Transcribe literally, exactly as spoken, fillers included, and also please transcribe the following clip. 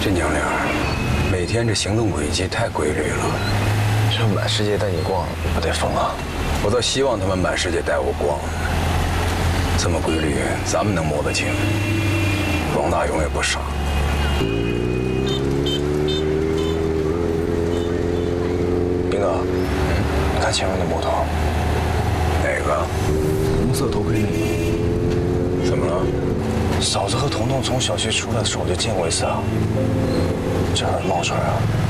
这娘俩每天这行动轨迹太规律了， 这满世界带你逛，不得疯啊！ 我倒希望他们满世界带我逛。这么规律，咱们能摸得清。王大勇也不傻。 兵哥，嗯，你看前面那摩托， 哪个？ 红色头盔那个。 怎么了？ 嫂子和彤彤从小区出来的时候我就见过一次啊，这会儿冒出来了。